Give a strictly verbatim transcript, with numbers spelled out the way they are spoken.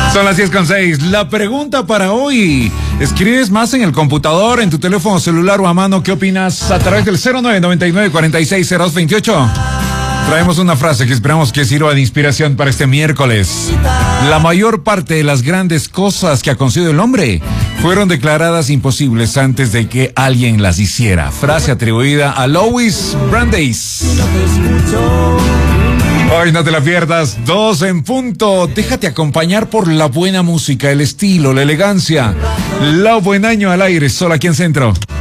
Son las diez con seis. La pregunta para hoy: ¿escribes más en el computador, en tu teléfono celular o a mano? ¿Qué opinas? A través del cero nueve noventa y nueve cuarenta y seis cero dos veintiocho. Traemos una frase que esperamos que sirva de inspiración para este miércoles. La mayor parte de las grandes cosas que ha conseguido el hombre fueron declaradas imposibles antes de que alguien las hiciera. Frase atribuida a Louis Brandeis. Hoy no te la pierdas, dos en punto. Déjate acompañar por la buena música, el estilo, la elegancia. La Buen Año al aire, solo aquí en Centro.